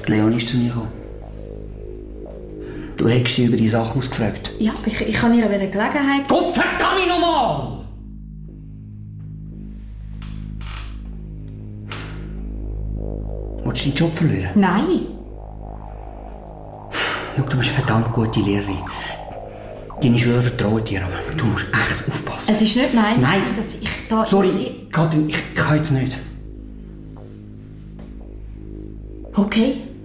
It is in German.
Die Leonie ist zu mir gekommen. Du hättest sie über die Sache ausgefragt. Ja, ich kann ihr eine Gelegenheit... Gott verdammt nochmal! Willst du deinen Job verlieren? Nein. Schau, du bist eine verdammt gute Lehrerin. Deine Schüler vertrauen dir, aber du musst echt aufpassen. Es ist nicht mein... Nein. Dass ich da... Sorry, Katrin, ich kann jetzt nicht. Okay.